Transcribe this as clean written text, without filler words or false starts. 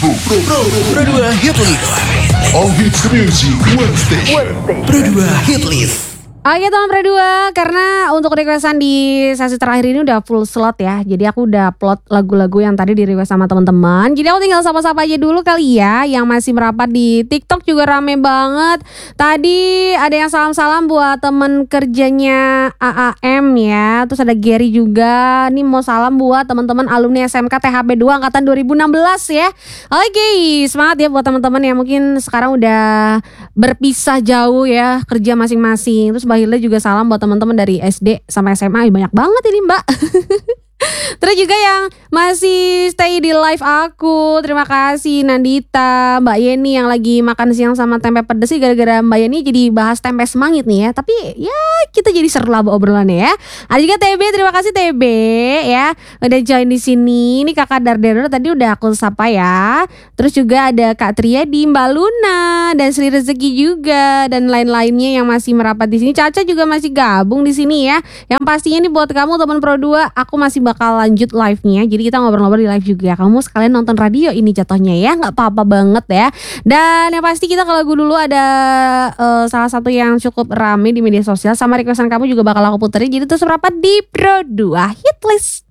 Pro 2 Hit List. All hits music, one station. Pro 2 Hit List. Oke teman Pro 2, karena untuk requestan di sesi terakhir ini udah full slot ya. Jadi aku udah upload lagu-lagu yang tadi di request sama teman-teman. Jadi aku tinggal sapa-sapa aja dulu kali ya. Yang masih merapat di TikTok juga rame banget. Tadi ada yang salam-salam buat temen kerjanya AAM ya. Terus ada Gary juga. Nih mau salam buat teman-teman alumni SMK THB 2 angkatan 2016 ya. Oke, semangat ya buat teman-teman yang mungkin sekarang udah berpisah jauh ya, kerja masing-masing. Terus Mbak Hilda juga salam buat teman-teman dari SD sampai SMA. Banyak banget ini Mbak. Terus juga yang masih stay di live aku, terima kasih Nandita, Mbak Yeni yang lagi makan siang sama tempe pedes sih, gara-gara Mbak Yeni jadi bahas tempe semangit nih ya. Tapi ya kita jadi seru lah obrolannya ya. Ada juga TB, terima kasih TB ya udah join di sini. Ini Kakak Dardero tadi udah aku sapa ya. Terus juga ada Kak Triadi, Mbak Luna dan Sri Rezeki juga dan lain-lainnya yang masih merapat di sini. Caca juga masih gabung di sini ya. Yang pastinya nih buat kamu teman Pro 2, aku masih bakal lanjut live-nya. Jadi kita ngobrol-ngobrol di live juga. Kamu sekalian nonton radio ini jatuhnya ya, nggak apa-apa banget ya. Dan yang pasti kita kalau lagu dulu ada salah satu yang cukup rame di media sosial sama requestan kamu juga bakal aku puterin. Jadi terus merapat di Pro 2 Hit List.